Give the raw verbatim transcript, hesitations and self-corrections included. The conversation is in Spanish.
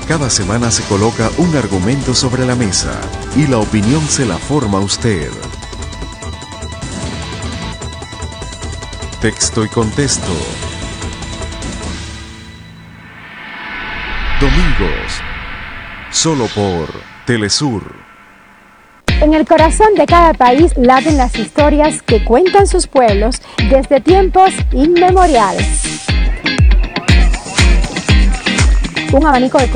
Cada semana se coloca un argumento sobre la mesa y la opinión se la forma usted. Texto y contexto. Domingos, solo por Telesur. En el corazón de cada país laten las historias que cuentan sus pueblos desde tiempos inmemoriales. Un abanico de